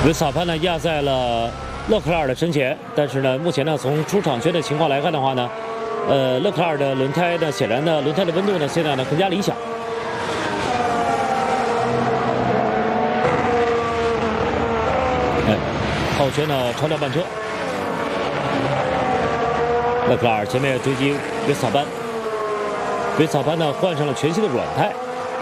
维斯塔潘呢压在了勒克莱尔的身前，但是呢，目前呢从出厂圈的情况来看的话呢，勒克莱尔的轮胎呢显然呢轮胎的温度呢现在呢更加理想。套圈呢超掉半车，勒克莱尔前面追击维斯塔潘，维斯塔潘呢换上了全新的软胎。